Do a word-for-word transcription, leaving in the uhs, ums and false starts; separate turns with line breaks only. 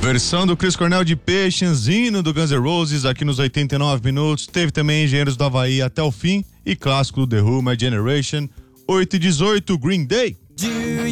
Versão do Chris Cornell de Patience, hino do Guns N' Roses aqui nos oitenta e nove minutos. Teve também Engenheiros do Havaí até o fim e clássico do The Who, My Generation. oito e dezoito, Green Day.